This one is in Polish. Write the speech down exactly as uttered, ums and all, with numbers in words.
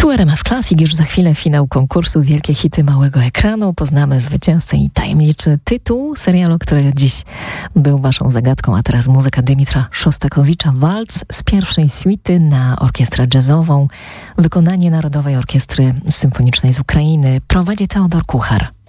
Tu R M F Classic, już za chwilę finał konkursu Wielkie Hity Małego Ekranu. Poznamy zwycięzcę i tajemniczy tytuł serialu, który dziś był waszą zagadką, a teraz muzyka Dymitra Szostakowicza. Walc z pierwszej suity na orkiestrę jazzową. Wykonanie Narodowej Orkiestry Symfonicznej z Ukrainy prowadzi Teodor Kuchar.